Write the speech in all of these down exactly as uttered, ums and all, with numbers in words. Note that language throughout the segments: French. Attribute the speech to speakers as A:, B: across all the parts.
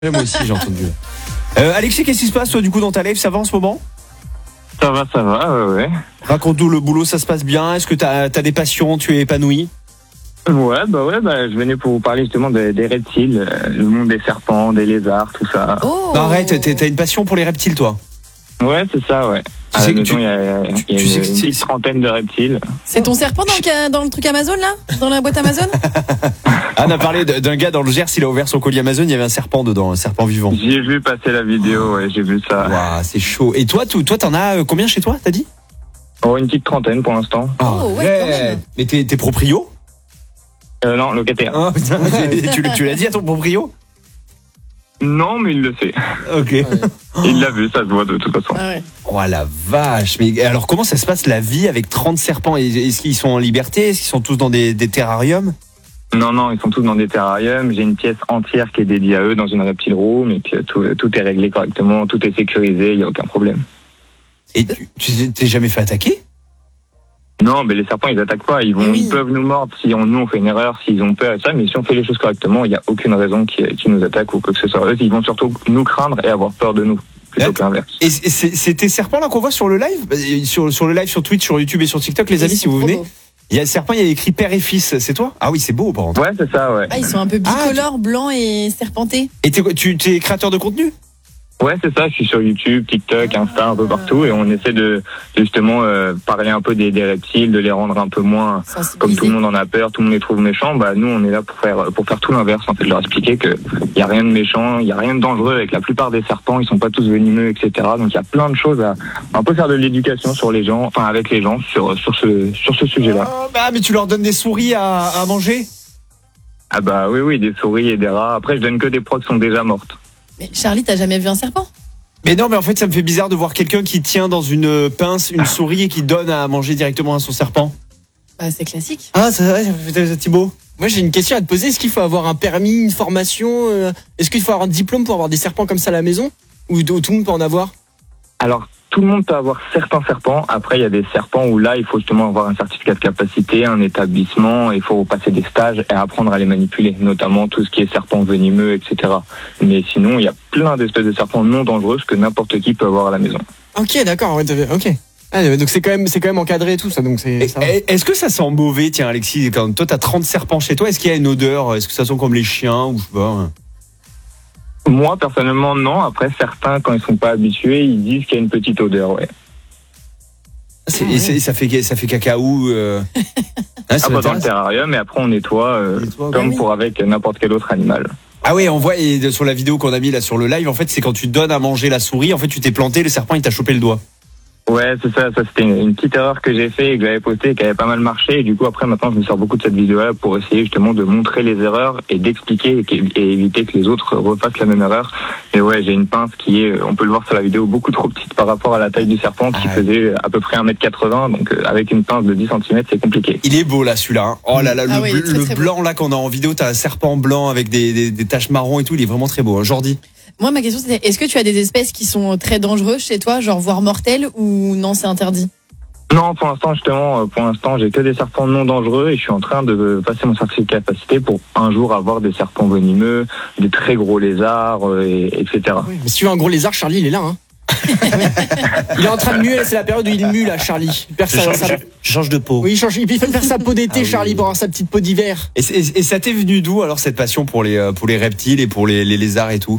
A: Moi aussi, j'ai entendu. Euh, Alexis, qu'est-ce qui se passe, toi, du coup, dans ta life? Ça va en ce moment?
B: Ça va, ça va, ouais, ouais.
A: Raconte-nous, le boulot, ça se passe bien? Est-ce que t'as as des passions? Tu es épanoui?
B: Ouais, bah ouais, bah je venais pour vous parler justement des, des reptiles, euh, le monde des serpents, des lézards, tout ça.
C: Oh.
A: Non, arrête, t'as t'as une passion pour les reptiles, toi?
B: Ouais, c'est ça, ouais.
A: Tu
B: À
A: sais
B: la
A: que
B: maison,
A: tu-
B: il y a, il y a
A: tu
B: une,
A: sais que
B: une
A: c'est-
B: petite trentaine de reptiles.
C: C'est ton serpent dans le, ca- dans le truc Amazon là? Dans la boîte Amazon?
A: Anne a parlé de- d'un gars dans le Gers, il a ouvert son colis Amazon, il y avait un serpent dedans, un serpent vivant.
B: J'ai vu passer la vidéo, ouais, j'ai vu ça.
A: Waouh, c'est chaud. Et toi, tu- toi, t'en as euh, combien chez toi, t'as dit?
B: Oh, une petite trentaine pour l'instant.
C: Oh, ouais, quand même.
A: Mais t'es t'es proprio?
B: Euh, non, locataire.
A: Ah, putain, tu, tu l'as dit à ton proprio?
B: Non, mais il le sait.
A: Ok.
B: Il l'a vu, ça se voit de toute façon.
C: Ah ouais.
A: Oh la vache. Mais alors, comment ça se passe la vie avec trente serpents? Est-ce qu'ils sont en liberté? Est-ce qu'ils sont tous dans des, des terrariums?
B: Non, non, ils sont tous dans des terrariums. J'ai une pièce entière qui est dédiée à eux dans une reptile room et puis euh, tout, tout est réglé correctement, tout est sécurisé, il n'y a aucun problème.
A: Et tu tu t'es jamais fait attaquer?
B: Non, mais les serpents, ils attaquent pas. Ils vont,
C: Oui.
B: ils peuvent nous mordre si on, nous on fait une erreur, s'ils ont peur et ça. Mais si on fait les choses correctement, il n'y a aucune raison qu'ils qui nous attaquent ou quoi que ce soit. Eux, ils vont surtout nous craindre et avoir peur de nous, plutôt que l'inverse.
A: Et c'est c'est tes serpents là qu'on voit sur le live? Sur, sur le live sur Twitch, sur YouTube et sur TikTok, les
C: Ils
A: amis,
C: sont
A: si vous
C: trop
A: venez.
C: beaux.
A: Il y a le serpent, il y a écrit père et fils. C'est toi? Ah oui, c'est beau par contre.
B: Ouais, c'est ça, ouais.
C: Ah, ils sont un peu bicolores, blancs et serpentés.
A: Et t'es, tu es créateur de contenu?
B: Ouais, c'est ça. Je suis sur YouTube, TikTok, Insta, un peu partout, et on essaie de, de justement euh, parler un peu des, des reptiles, de les rendre un peu moins. Comme tout le monde en a peur, tout le monde les trouve méchants, bah nous on est là pour faire pour faire tout l'inverse, en fait, de leur expliquer que il y a rien de méchant, il y a rien de dangereux avec la plupart des serpents, ils sont pas tous venimeux, et cetera. Donc il y a plein de choses à un peu faire de l'éducation sur les gens, enfin avec les gens sur sur ce sur ce sujet-là.
A: Ah, bah, mais tu leur donnes des souris à, à manger?
B: Ah bah oui oui, des souris et des rats. Après je donne que des proies qui sont déjà mortes.
C: Mais Charlie, t'as jamais vu un serpent?
A: Mais non, mais en fait, ça me fait bizarre de voir quelqu'un qui tient dans une pince une souris et qui donne à manger directement à son serpent.
C: Bah, c'est classique.
A: Ah, c'est vrai, Thibaut?
D: Moi, j'ai une question à te poser. Est-ce qu'il faut avoir un permis, une formation euh, Est-ce qu'il faut avoir un diplôme pour avoir des serpents comme ça à la maison? Ou, ou tout le monde peut en avoir?
B: Alors, tout le monde peut avoir certains serpents. Après, il y a des serpents où là, il faut justement avoir un certificat de capacité, un établissement, il faut passer des stages et apprendre à les manipuler, notamment tout ce qui est serpents venimeux, et cetera. Mais sinon, il y a plein d'espèces de serpents non dangereux que n'importe qui peut avoir à la maison.
D: Ok, d'accord. Ouais, t'avais- ok. Ah, donc c'est quand même, c'est quand même encadré et tout ça. Donc c'est.
A: Et-
D: ça va.
A: et- Est-ce que ça sent mauvais, tiens, Alexis, quand toi t'as trente serpents chez toi, est-ce qu'il y a une odeur? Est-ce que ça sent comme les chiens ou je sais pas? hein
B: Moi, personnellement, non. Après, certains, quand ils sont pas habitués, ils disent qu'il y a une petite odeur, ouais.
A: C'est-
C: Ah
A: et
C: ouais.
A: c'est- ça fait ça fait cacaou. Euh... Ah, ça
B: Ah, pas dans le
A: m'intéresse.
B: terrarium, et après, on nettoie, euh,
A: On nettoie,
B: comme
C: oui.
B: pour avec n'importe quel autre animal.
A: Ah oui, on voit et de- sur la vidéo qu'on a mis là sur le live, en fait, c'est quand tu donnes à manger la souris, en fait, tu t'es planté, le serpent il t'a chopé le doigt.
B: Ouais, c'est ça. Ça, c'était une, une petite erreur que j'ai fait et que j'avais postée et qui avait pas mal marché. Et du coup, après, maintenant, je me sers beaucoup de cette vidéo-là pour essayer justement de montrer les erreurs et d'expliquer et, qu'é- et éviter que les autres refassent la même erreur. Et ouais, j'ai une pince qui est, on peut le voir sur la vidéo, beaucoup trop petite par rapport à la taille du serpent qui
A: Ah ouais.
B: faisait à peu près un mètre quatre-vingts. Donc, euh, avec une pince de dix centimètres, c'est compliqué.
A: Il est beau là celui-là. hein. Oh là là,
C: Ah
A: le,
C: oui, il est
A: bleu-
C: très,
A: le
C: très beau.
A: blanc là qu'on a en vidéo, t'as un serpent blanc avec des, des, des taches marron et tout, il est vraiment très beau. Hein. Jordi?
C: Moi, ma question c'était, est-ce que tu as des espèces qui sont très dangereuses chez toi, genre voire mortelles, ou non, c'est interdit?
B: Non, pour l'instant, justement, euh, pour l'instant, j'ai que des serpents non dangereux et je suis en train de passer mon certificat de capacité pour un jour avoir des serpents venimeux, des très gros lézards, euh, et, etc.
D: Oui, mais si tu veux un gros lézard, Charlie, il est là. Hein. Il est en train de muer. C'est la période où il mue là, Charlie. Il perd
A: Je
D: sa-
A: change,
D: sa-
A: je- je change de peau.
D: Oui, il change. Il fait faire sa peau d'été,
A: Ah oui.
D: Charlie, pour avoir sa petite peau d'hiver.
A: Et, c'est- et ça t'est venu d'où alors cette passion pour les, euh, pour les reptiles et pour les, les lézards et tout?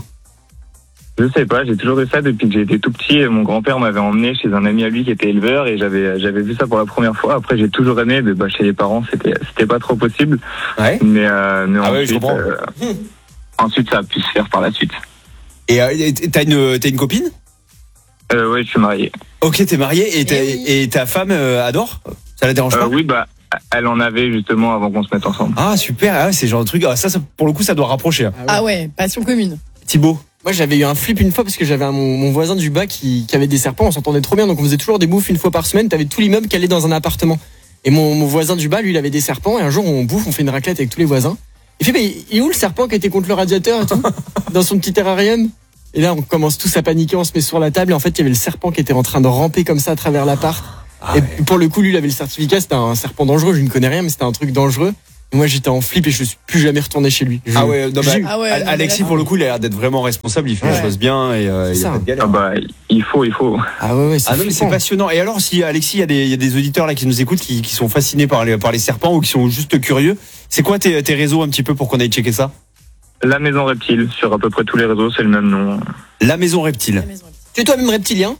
B: Je sais pas, j'ai toujours eu ça depuis que j'ai été tout petit. Mon grand-père m'avait emmené chez un ami à lui qui était éleveur et j'avais j'avais vu ça pour la première fois. Après, j'ai toujours aimé, mais bah, chez les parents, c'était c'était pas trop possible.
A: Ouais.
B: Mais, euh, mais
A: Ah ouais, je
B: ensuite,
A: comprends.
B: euh, ensuite, ça a pu se faire par la suite.
A: Et euh, et t'as une, t'as une copine?
B: Euh, ouais, je suis marié.
A: Ok, t'es marié et, t'as-
C: Eh oui.
A: et ta femme euh, adore? Ça la dérange
B: Euh,
A: pas?
B: oui, bah, elle en avait justement avant qu'on se mette ensemble.
A: Ah super, ah, ouais, c'est le genre de truc. Ah, ça, ça, pour le coup, ça doit rapprocher. hein.
C: Ah ouais, passion commune.
A: Thibaut?
D: Moi, j'avais eu un flip une fois parce que j'avais un- mon, mon voisin du bas qui, qui avait des serpents. On s'entendait trop bien, donc on faisait toujours des bouffes une fois par semaine. T'avais tout l'immeuble qui allait dans un appartement. Et mon, mon voisin du bas, lui, il avait des serpents. Et un jour, on bouffe, on fait une raclette avec tous les voisins. Il fait, mais il est où le serpent qui était contre le radiateur et tout, dans son petit terrarium? Et là, on commence tous à paniquer, on se met sur la table. Et en fait, il y avait le serpent qui était en train de ramper comme ça à travers l'appart.
A: Ah
D: et
A: ouais.
D: pour le coup, lui, il avait le certificat. C'était un serpent dangereux. Je ne connais rien, mais c'était un truc dangereux. Moi, j'étais en flip et je suis plus jamais retourné chez lui. Je-
A: Ah ouais, non, bah,
C: Ah ouais, non, mais
A: Alexis,
C: là,
A: pour le coup, il a l'air d'être vraiment responsable. Il fait les
D: Ouais.
A: choses bien et euh, il y
D: C'est
A: a
D: ça.
A: pas de galère.
B: Ah bah, il faut, il faut.
D: Ah ouais, ouais, c'est
A: Ah non, mais c'est
D: flippant.
A: passionnant. Et alors, si Alexis, il y a des, il y a des auditeurs là qui nous écoutent, qui, qui sont fascinés par les, par les serpents ou qui sont juste curieux, c'est quoi tes, tes réseaux un petit peu pour qu'on aille checker ça?
B: La Maison Reptile, sur à peu près tous les réseaux, c'est le même nom.
A: La Maison Reptile.
C: la maison.
D: Tu es toi-même reptilien?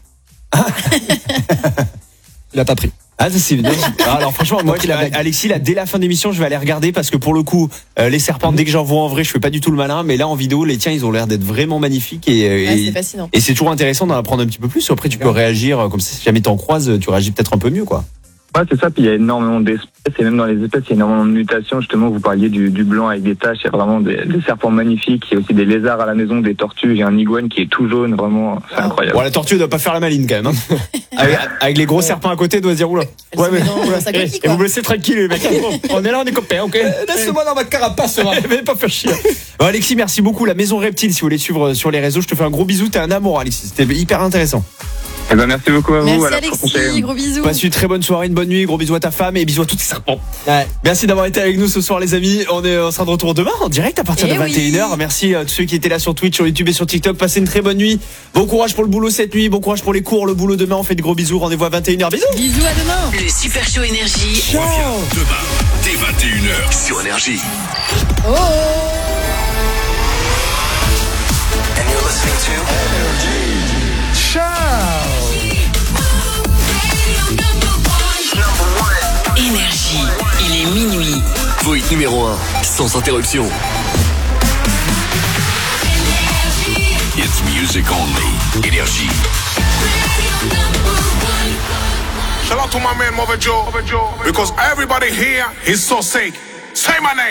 D: Il a pas pris.
A: Ah, ça c'est bien. Ah, alors franchement, moi,
D: pris la blague.
A: Alexis, là, dès la fin d'émission, je vais aller regarder parce que pour le coup, euh, les serpents, dès que j'en vois en vrai, je fais pas du tout le malin, mais là en vidéo, les tiens, ils ont l'air d'être vraiment magnifiques et, euh,
C: Ouais,
A: et-
C: c'est fascinant.
A: et c'est toujours intéressant d'en apprendre un petit peu plus. Après, tu peux réagir euh, comme ça, si jamais t'en croises, tu réagis peut-être un peu mieux, quoi.
B: Ouais, c'est ça. Puis il y a énormément d'espèces et même dans les espèces, il y a énormément de mutations. Justement, vous parliez du, du blanc avec des taches. Il y a vraiment des, des serpents magnifiques. Il y a aussi des lézards à la maison, des tortues. J'ai un iguane qui est tout jaune. Vraiment, c'est
C: Wow.
B: incroyable.
A: Bon, la tortue doit pas faire la maline quand même. Hein. avec, avec les gros serpents à côté, doit se dire oula.
C: Elle se met dans- dans sa coquille,
A: et
C: quoi.
A: vous me laissez tranquille, les mecs. On est là, on est copains, ok.
D: Laisse-moi dans ma carapace, va.
A: Venez pas faire chier. Bon, Alexis, merci beaucoup. La Maison Reptile, si vous voulez suivre sur les réseaux, je te fais un gros bisou. T'es un amour, Alexis. C'était hyper intéressant.
B: Eh ben, merci beaucoup à vous.
C: Merci
B: à la
C: Alexis,
B: prochaine.
C: gros bisous.
A: Passe une très bonne soirée, une bonne nuit. Gros bisous à ta femme et bisous à tous tes serpents.
D: Ouais.
A: Merci d'avoir été avec nous ce soir, les amis. On, est, on sera de retour demain en direct à partir
C: Eh
A: de vingt et une heures.
C: oui.
A: Merci à tous ceux qui étaient là sur Twitch, sur YouTube et sur TikTok. Passez une très bonne nuit. Bon courage pour le boulot cette nuit. Bon courage pour les cours, le boulot demain. On fait de gros bisous. Rendez-vous à vingt et une heures. Bisous.
C: Bisous à demain.
E: Le Super Show Énergie.
F: Reviens demain, dès vingt et une heures sur Énergie.
C: Oh.
E: Énergie. Il est minuit.
F: Vote numéro un, sans interruption. It's music only. Énergie.
G: Shout out to my man Mother Joe, because everybody here is so sick. Say my name.